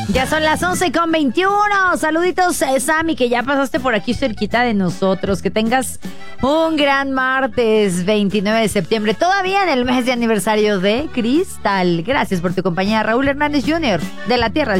Ya son las 11:21. Saluditos, Sammy, que ya pasaste por aquí cerquita de nosotros. Que tengas un gran martes 29 de septiembre, todavía en el mes de aniversario de Cristal. Gracias por tu compañía, Raúl Hernández Jr. de La Tierra al